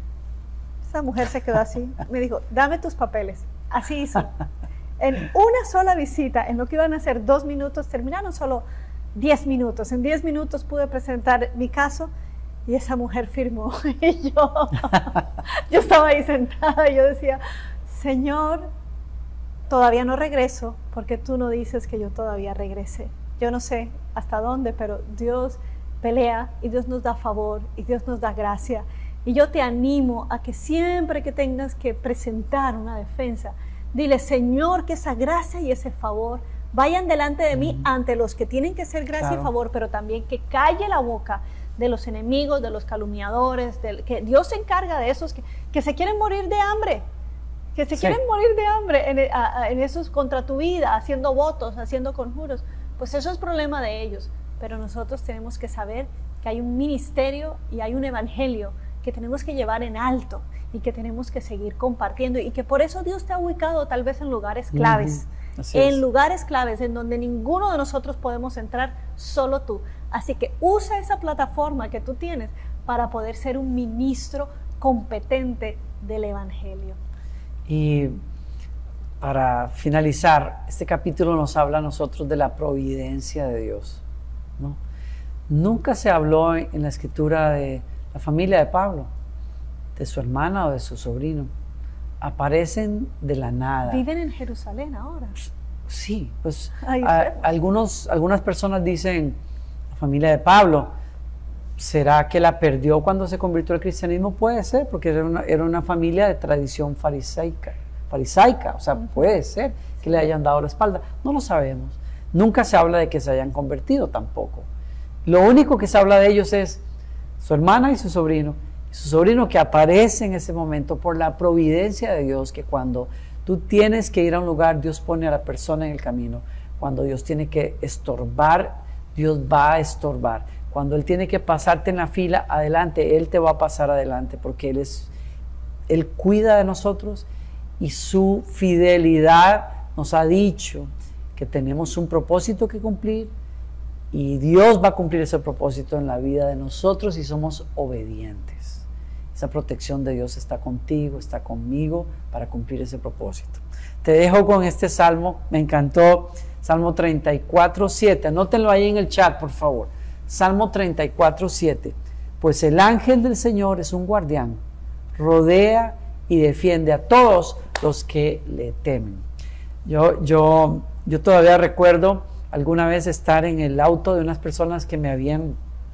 Esa mujer se quedó así, me dijo, dame tus papeles, así hizo. En una sola visita, en lo que iban a ser 2 minutos, terminaron solo 10 minutos. En 10 minutos pude presentar mi caso y esa mujer firmó. Y yo estaba ahí sentada y yo decía, Señor, todavía no regreso porque tú no dices que yo todavía regrese. Yo no sé hasta dónde, pero Dios pelea y Dios nos da favor y Dios nos da gracia. Y yo te animo a que siempre que tengas que presentar una defensa, dile, Señor, que esa gracia y ese favor vayan delante de mí ante los que tienen que ser gracia y favor, pero también que calle la boca de los enemigos, de los calumniadores, que Dios se encarga de esos que se quieren morir de hambre, que se quieren morir de hambre en esos contra tu vida, haciendo votos, haciendo conjuros. Pues eso es problema de ellos, pero nosotros tenemos que saber que hay un ministerio y hay un evangelio que tenemos que llevar en alto y que tenemos que seguir compartiendo, y que por eso Dios te ha ubicado tal vez en lugares claves, lugares claves en donde ninguno de nosotros podemos entrar, solo tú. Así que usa esa plataforma que tú tienes para poder ser un ministro competente del evangelio. Y para finalizar, este capítulo nos habla a nosotros de la providencia de Dios, ¿no? Nunca se habló en la escritura de la familia de Pablo, de su hermana o de su sobrino. Aparecen de la nada. Viven en Jerusalén ahora. Sí, pues algunas personas dicen, la familia de Pablo, ¿será que la perdió cuando se convirtió al cristianismo? Puede ser, porque era una familia de tradición farisaica, o sea, puede ser que le hayan dado la espalda. No lo sabemos. Nunca se habla de que se hayan convertido tampoco. Lo único que se habla de ellos es su hermana y su sobrino que aparece en ese momento por la providencia de Dios, que cuando tú tienes que ir a un lugar, Dios pone a la persona en el camino. Cuando Dios tiene que estorbar, Dios va a estorbar. Cuando Él tiene que pasarte en la fila, adelante, Él te va a pasar adelante, porque Él cuida de nosotros, y su fidelidad nos ha dicho que tenemos un propósito que cumplir, y Dios va a cumplir ese propósito en la vida de nosotros si somos obedientes. Esa protección de Dios está contigo, está conmigo para cumplir ese propósito. Te dejo con este salmo, me encantó, Salmo 34:7. Anótenlo ahí en el chat, por favor. Salmo 34:7. Pues el ángel del Señor es un guardián, rodea y defiende a todos los que le temen. Yo todavía recuerdo alguna vez estar en el auto de unas personas que me habían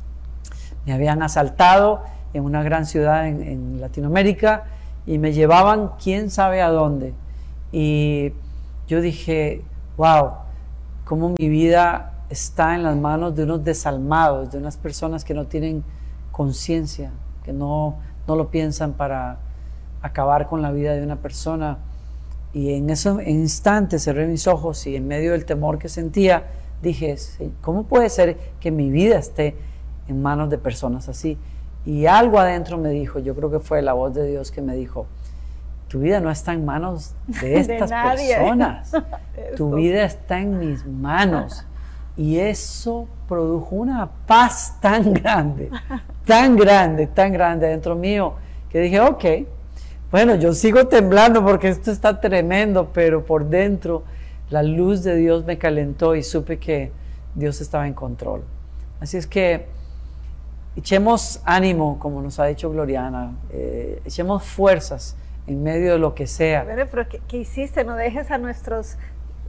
asaltado en una gran ciudad en Latinoamérica, y me llevaban quién sabe a dónde. Y yo dije, wow, cómo mi vida está en las manos de unos desalmados, de unas personas que no tienen conciencia, que no lo piensan para acabar con la vida de una persona. Y en ese instante cerré mis ojos, y en medio del temor que sentía, dije, ¿cómo puede ser que mi vida esté en manos de personas así? Y algo adentro me dijo, yo creo que fue la voz de Dios que me dijo, tu vida no está en manos de estas personas, tu vida está en mis manos. Y eso produjo una paz tan grande dentro mío, que dije, ok, bueno, yo sigo temblando porque esto está tremendo, pero por dentro la luz de Dios me calentó y supe que Dios estaba en control. Así es que echemos ánimo, como nos ha dicho Gloriana, echemos fuerzas en medio de lo que sea. Pero ¿qué hiciste? No dejes a nuestros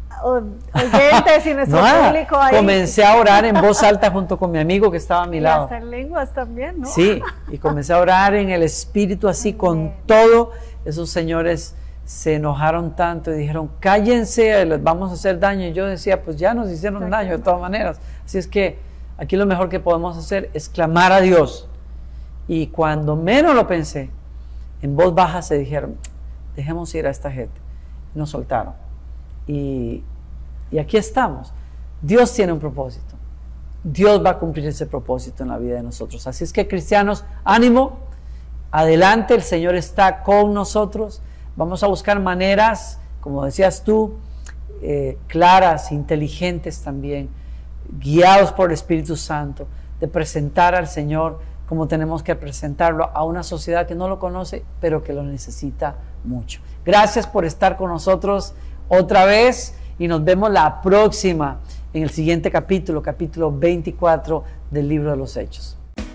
oyentes y nuestro público ahí. Comencé a orar en voz alta junto con mi amigo que estaba a mi lado. Hasta en lenguas también, ¿no? Sí, y comencé a orar en el Espíritu así con todo. Esos señores se enojaron tanto y dijeron, cállense, les vamos a hacer daño. Y yo decía, pues ya nos hicieron daño de todas maneras. Así es que aquí lo mejor que podemos hacer es clamar a Dios. Y cuando menos lo pensé, en voz baja se dijeron, dejemos ir a esta gente. Nos soltaron. Y aquí estamos. Dios tiene un propósito. Dios va a cumplir ese propósito en la vida de nosotros. Así es que, cristianos, ánimo, adelante, el Señor está con nosotros. Vamos a buscar maneras, como decías tú, claras, inteligentes también, guiados por el Espíritu Santo, de presentar al Señor como tenemos que presentarlo a una sociedad que no lo conoce, pero que lo necesita mucho. Gracias por estar con nosotros otra vez y nos vemos la próxima en el siguiente capítulo 24 del libro de los Hechos.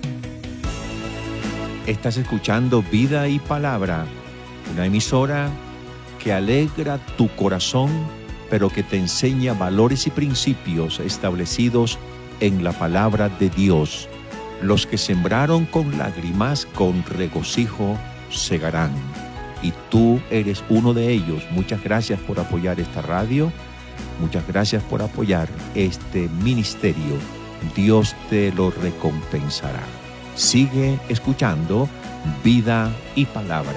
Estás escuchando Vida y Palabra, una emisora que alegra tu corazón, pero que te enseña valores y principios establecidos en la palabra de Dios. Los que sembraron con lágrimas, con regocijo segarán. Y tú eres uno de ellos. Muchas gracias por apoyar esta radio. Muchas gracias por apoyar este ministerio. Dios te lo recompensará. Sigue escuchando Vida y Palabra.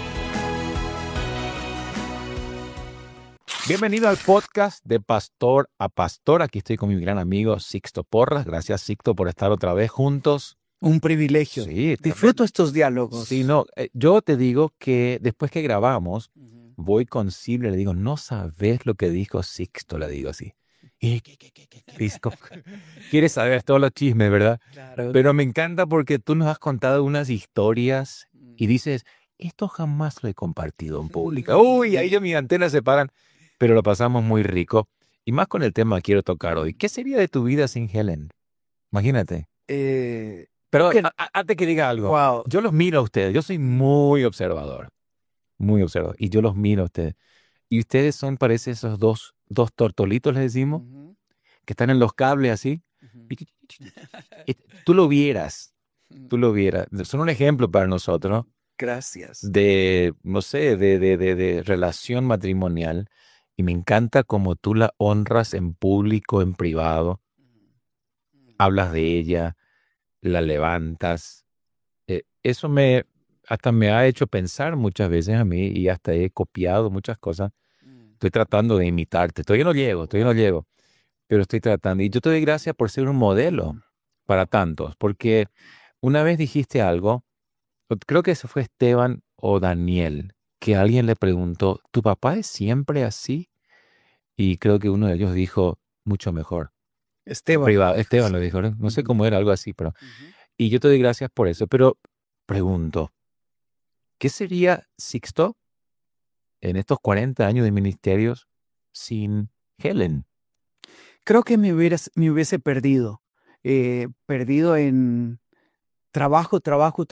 Bienvenido al podcast de Pastor a Pastor. Aquí estoy con mi gran amigo Sixto Porras. Gracias, Sixto, por estar otra vez juntos. Un privilegio. Sí, disfruto estos diálogos. Sí, no, yo te digo que después que grabamos, voy con Silvia y le digo, no sabes lo que dijo Sixto, le digo así. ¿Qué? Sixto, quieres saber todos los chismes, ¿verdad? Claro. Pero me encanta porque tú nos has contado unas historias y dices, esto jamás lo he compartido en público. Uy, ahí ya mis antenas se paran. Pero lo pasamos muy rico. Y más con el tema que quiero tocar hoy. ¿Qué sería de tu vida sin Helen? Imagínate. Pero antes que diga algo, wow. Yo los miro a ustedes. Yo soy muy observador. Muy observador. Y yo los miro a ustedes. Y ustedes son, parece, esos dos tortolitos, les decimos, que están en los cables así. Tú lo vieras. Son un ejemplo para nosotros, ¿no? Gracias. De, no sé, de relación matrimonial. Y me encanta cómo tú la honras en público, en privado. Hablas de ella, la levantas. Eso hasta me ha hecho pensar muchas veces a mí y hasta he copiado muchas cosas. Estoy tratando de imitarte. Todavía no llego, pero estoy tratando. Y yo te doy gracias por ser un modelo para tantos, porque una vez dijiste algo, creo que eso fue Esteban o Daniel, que alguien le preguntó, ¿tu papá es siempre así? Y creo que uno de ellos dijo, mucho mejor. Esteban lo dijo, ¿no? No sé cómo era, algo así, pero... Y yo te doy gracias por eso, pero pregunto, ¿qué sería Sixto en estos 40 años de ministerios sin Helen? Creo que me hubiese perdido. Perdido en trabajo.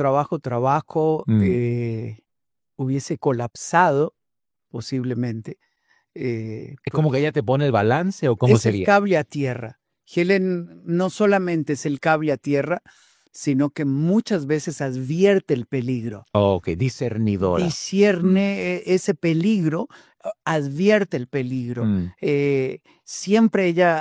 Hubiese colapsado, posiblemente. ¿Es como que ella te pone el balance o cómo sería? Es el cable a tierra. Helen no solamente es el cable a tierra, sino que muchas veces advierte el peligro. Ok, discernidora. Discierne ese peligro, advierte el peligro. Siempre ella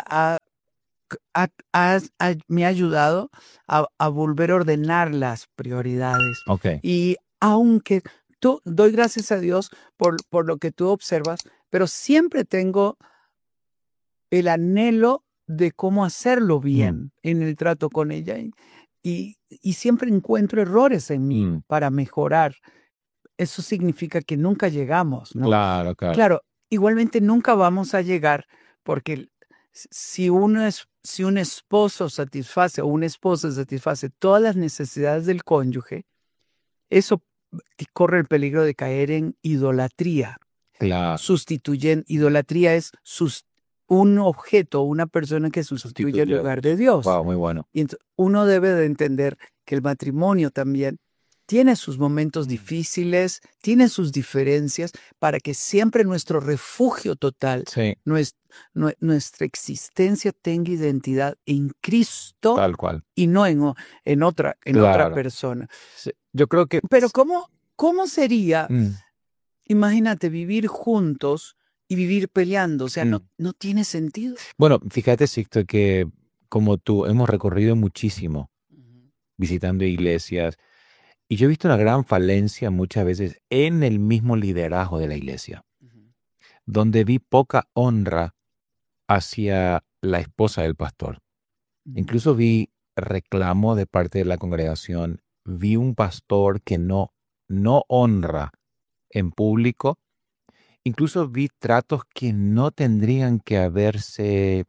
me ha ayudado a volver a ordenar las prioridades. Okay. Y aunque doy gracias a Dios por lo que tú observas, pero siempre tengo el anhelo de cómo hacerlo bien en el trato con ella. Y siempre encuentro errores en mí para mejorar. Eso significa que nunca llegamos, ¿no? Claro. Claro, igualmente nunca vamos a llegar porque si un esposo satisface o una esposa satisface todas las necesidades del cónyuge, eso corre el peligro de caer en idolatría. Claro. Idolatría es un objeto, una persona que sustituye el lugar de Dios. Wow, muy bueno. Y uno debe de entender que el matrimonio también tiene sus momentos difíciles, tiene sus diferencias, para que siempre nuestro refugio total, nuestra existencia tenga identidad en Cristo. Tal cual. Y no en otra persona. Sí, yo creo que... Pero ¿cómo sería, imagínate, vivir juntos y vivir peleando? O sea, no tiene sentido. Bueno, fíjate, Sixto, que como tú hemos recorrido muchísimo, visitando iglesias, Y yo he visto una gran falencia muchas veces en el mismo liderazgo de la iglesia, donde vi poca honra hacia la esposa del pastor. Incluso vi reclamo de parte de la congregación, vi un pastor que no honra en público, incluso vi tratos que no tendrían que haberse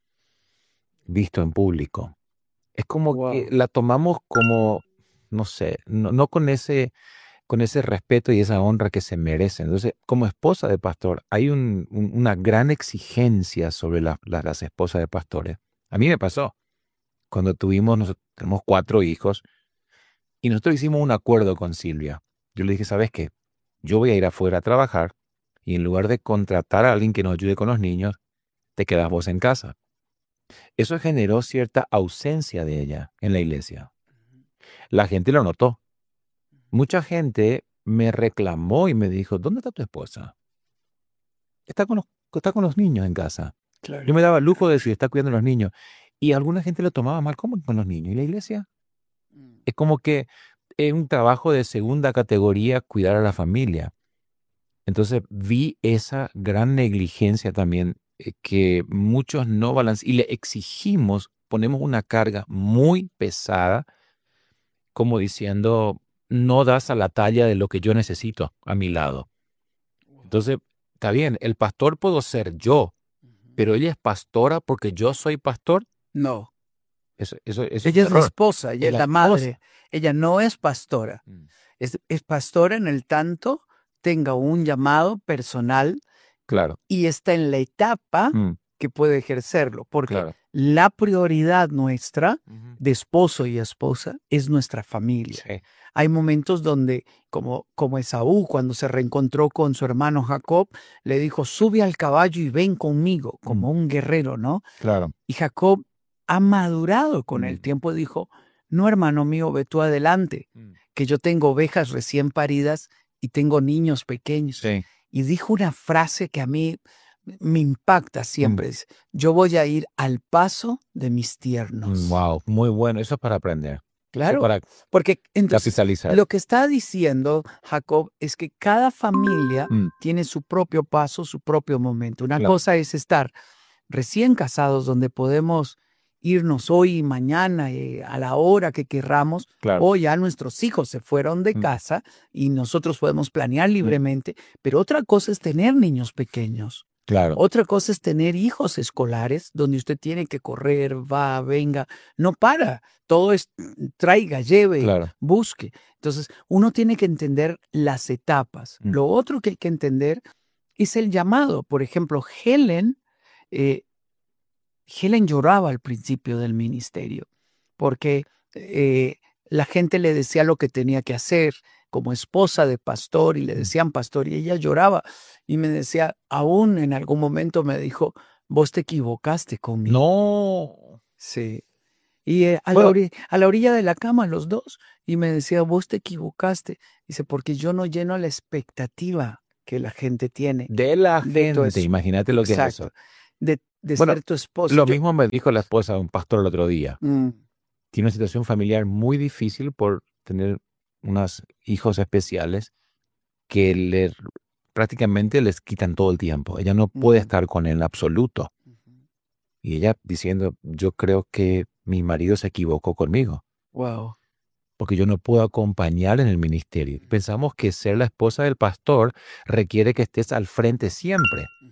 visto en público. Es como que la tomamos como, no sé, no con ese respeto y esa honra que se merecen. Entonces, como esposa de pastor, hay una gran exigencia sobre las esposas de pastores. A mí me pasó cuando nosotros tenemos 4 hijos y nosotros hicimos un acuerdo con Silvia. Yo le dije, ¿sabes qué? Yo voy a ir afuera a trabajar y en lugar de contratar a alguien que nos ayude con los niños, te quedas vos en casa. Eso generó cierta ausencia de ella en la iglesia. La gente lo notó. Mucha gente me reclamó y me dijo, ¿dónde está tu esposa? Está con los niños en casa. Claro. Yo me daba el lujo de decir, está cuidando a los niños. Y alguna gente lo tomaba mal, ¿cómo con los niños? ¿Y la iglesia? Es como que es un trabajo de segunda categoría cuidar a la familia. Entonces vi esa gran negligencia también que muchos no balancean y le exigimos, ponemos una carga muy pesada, como diciendo, no das a la talla de lo que yo necesito a mi lado. Entonces, está bien, el pastor puedo ser yo, pero ella es pastora porque yo soy pastor. No. Eso Ella es la esposa, ella es la madre. esposa. Ella no es pastora. Es pastora en el tanto tenga un llamado personal Claro. y está en la etapa que puede ejercerlo, porque Claro. la prioridad nuestra Ujú. de esposo y esposa es nuestra familia. Sí. Hay momentos donde, como Esaú, cuando se reencontró con su hermano Jacob, le dijo, sube al caballo y ven conmigo, como un guerrero, ¿no? Claro. Y Jacob ha madurado con el tiempo, dijo, no, hermano mío, ve tú adelante, que yo tengo ovejas recién paridas y tengo niños pequeños. Sí. Y dijo una frase que a mí me impacta siempre, dice, yo voy a ir al paso de mis tiernos. Wow, muy bueno. Eso es para aprender. Claro, Eso para porque entonces capitalizar. lo que está diciendo Jacob es que cada familia tiene su propio paso, su propio momento. Una Claro. cosa es estar recién casados, donde podemos irnos hoy y mañana a la hora que querramos. Claro. O ya nuestros hijos se fueron de casa y nosotros podemos planear libremente. Pero otra cosa es tener niños pequeños. Claro. Otra cosa es tener hijos escolares donde usted tiene que correr, va, venga, no para. Todo es traiga, lleve, Claro. busque. Entonces, uno tiene que entender las etapas. Lo otro que hay que entender es el llamado. Por ejemplo, Helen lloraba al principio del ministerio porque la gente le decía lo que tenía que hacer como esposa de pastor y le decían pastor y ella lloraba y me decía, aún en algún momento me dijo, vos te equivocaste conmigo. No. Sí. Y a la orilla de la cama los dos y me decía, vos te equivocaste. Dice, porque yo no lleno la expectativa que la gente tiene. De la De tu gente. Imagínate lo que es Exacto. eso. De Bueno, ser tu esposo. Lo mismo me dijo la esposa de un pastor el otro día. Mm, Tiene una situación familiar muy difícil por tener unos hijos especiales que prácticamente les quitan todo el tiempo. Ella no puede estar con él en absoluto. Y ella diciendo, yo creo que mi marido se equivocó conmigo, wow. porque yo no puedo acompañar en el ministerio. Pensamos que ser la esposa del pastor requiere que estés al frente siempre.